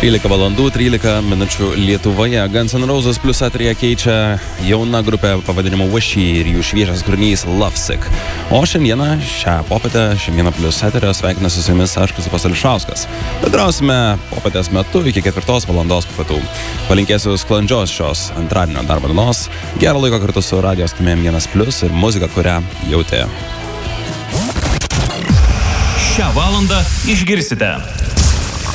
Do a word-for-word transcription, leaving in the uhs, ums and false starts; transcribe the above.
trylika valandų, trylika minučių Lietuvoje. Guns N' Roses plus eteryje keičia jauna grupė pavadinimu Wishy ir jų šviežias kūrinys Lovesick. O šiandieną, šią popietę, šiandieną plus eteryje sveikinasi su jumis aš, Kristupas Ališauskas. Bendrausime popietės metu iki ketvirtos valandos po pietų. Palinkėsiu sklandžios šios antradienio darbo dienos, gero laiko kartu su Radio Stumėm vienas plus ir muzika, kurią jautė. Šią valandą išgirsite